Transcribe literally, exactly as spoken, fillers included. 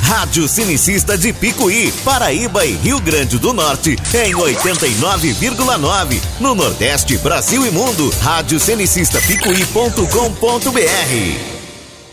Rádio Cinicista de Picuí, Paraíba e Rio Grande do Norte, em oitenta e nove vírgula nove. No Nordeste, Brasil e Mundo, rádio cinicista picuí ponto com ponto br.